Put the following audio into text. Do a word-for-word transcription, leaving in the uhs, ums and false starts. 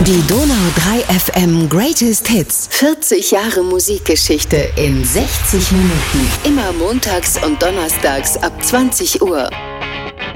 Die Donau drei F M Greatest Hits. vierzig Jahre Musikgeschichte in sechzig Minuten. Immer montags und donnerstags ab zwanzig Uhr.